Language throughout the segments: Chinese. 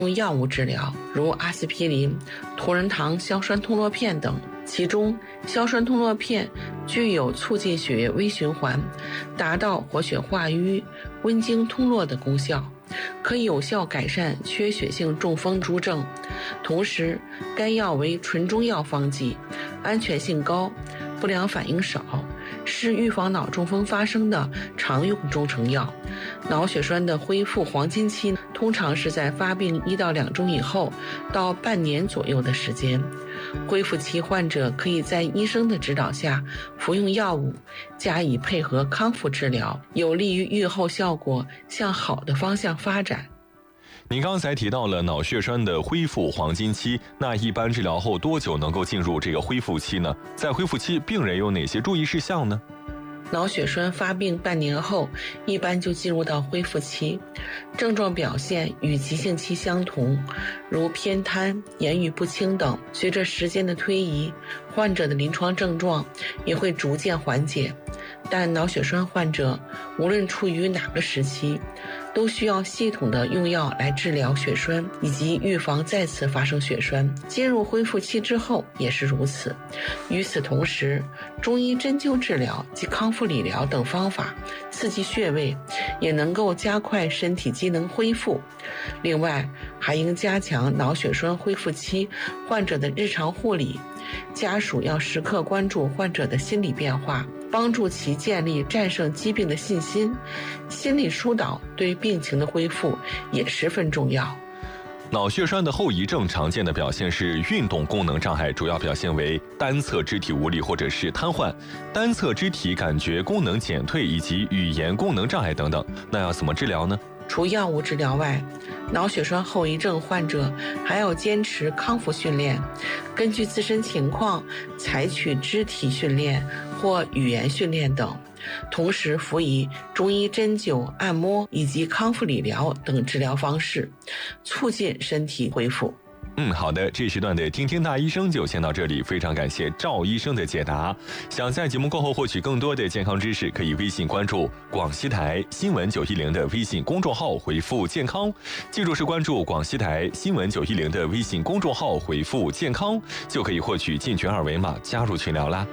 用药物治疗，如阿司匹林、同仁堂硝酸通络片等。其中，硝酸通络片具有促进血液微循环，达到活血化瘀、温经通络的功效，可以有效改善缺血性中风诸症。同时，该药为纯中药方剂，安全性高，不良反应少，是预防脑中风发生的常用中成药。脑血栓的恢复黄金期通常是在发病1到2周以后到半年左右的时间。恢复期患者可以在医生的指导下服用药物，加以配合康复治疗，有利于预后效果向好的方向发展。 您刚才提到了脑血栓的恢复黄金期，那一般治疗后多久能够进入这个恢复期呢？在恢复期，病人有哪些注意事项呢？ 脑血栓发病半年后，一般就进入到恢复期，症状表现与急性期相同，如偏瘫、言语不清等。随着时间的推移，患者的临床症状也会逐渐缓解。但脑血栓患者无论处于哪个时期，都需要系统的用药来治疗血栓，以及预防再次发生血栓。进入恢复期之后也是如此。与此同时，中医针灸治疗及康复理疗等方法刺激穴位，也能够加快身体机能恢复。另外，还应加强脑血栓恢复期患者的日常护理，家属要时刻关注患者的心理变化，帮助其建立战胜疾病的信心。心理疏导对病情的恢复也十分重要。 脑血栓的后遗症常见的表现是运动功能障碍，主要表现为单侧肢体无力或者是瘫痪、单侧肢体感觉功能减退以及语言功能障碍等等。那要怎么治疗呢？ 除药物治疗外，脑血栓后遗症患者还要坚持康复训练，根据自身情况采取肢体训练或语言训练等，同时辅以中医针灸、按摩以及康复理疗等治疗方式，促进身体恢复。 好的，这时段的听听大医生就先到这里，非常感谢赵医生的解答。想在节目过后获取更多的健康知识，可以微信关注广西台新闻910的微信公众号，回复健康，记住是关注广西台新闻910的微信公众号，回复健康，就可以获取进群二维码加入群聊啦。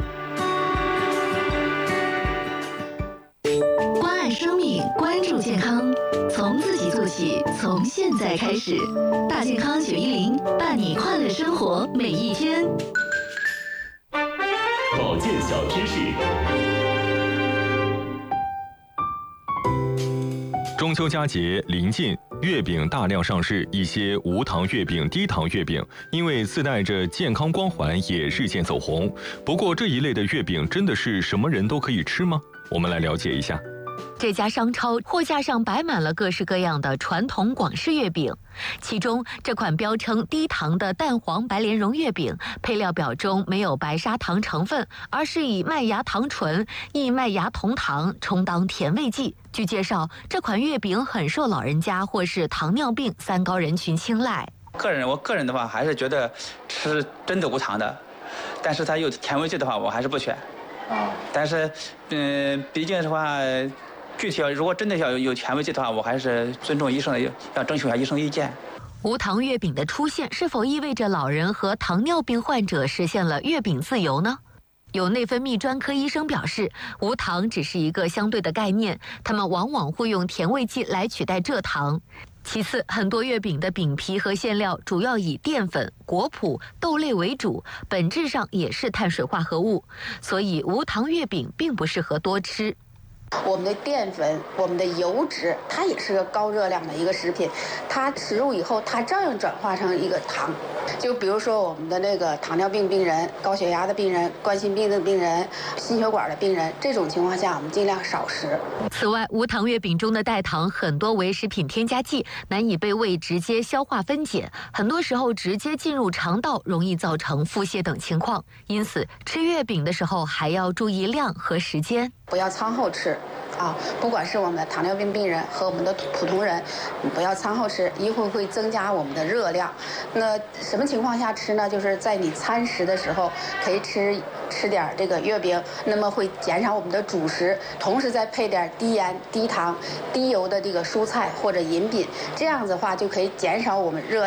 关爱生命，关注健康，从自己做起，从现在开始。大健康910，伴你快乐生活每一天。 保健小知识。 中秋佳节临近，月饼大量上市，一些无糖月饼、低糖月饼因为自带着健康光环，也日渐走红。不过这一类的月饼真的是什么人都可以吃吗？我们来了解一下。 这家商超货架上摆满了各式各样的传统广式月饼，其中这款标称低糖的蛋黄白莲蓉月饼，配料表中没有白砂糖成分，而是以麦芽糖醇、异麦芽酮糖充当甜味剂。据介绍，这款月饼很受老人家或是糖尿病三高人群青睐。 我个人的话，还是觉得吃真的无糖的，但是它有甜味剂的话，我还是不选。但是，毕竟的话，具体如果真的要有甜味剂的话，我还是尊重医生的，要征求一下医生意见。 无糖月饼的出现，是否意味着老人和糖尿病患者实现了月饼自由呢？有内分泌专科医生表示，无糖只是一个相对的概念，他们往往会用甜味剂来取代蔗糖。其次，很多月饼的饼皮和馅料主要以淀粉、果脯、豆类为主，本质上也是碳水化合物，所以无糖月饼并不适合多吃。 我们的淀粉，我们的油脂，它也是个高热量的一个食品，它食入以后，它照样转化成一个糖。就比如说我们的那个糖尿病病人、高血压的病人、冠心病的病人、心血管的病人，这种情况下我们尽量少食。 此外，无糖月饼中的代糖很多为食品添加剂，难以被胃直接消化分解，很多时候直接进入肠道，容易造成腹泻等情况。因此，吃月饼的时候还要注意量和时间， 不要餐后吃。 啊，不管是我们的糖尿病病人和我们的普通人，不要餐后吃，一会增加我们的热量。那什么情况下吃呢？就是在你餐食的时候可以吃点这个月饼，那么会减少我们的主食，同时再配点低盐、低糖、低油的这个蔬菜或者饮品，这样子的话就可以减少我们热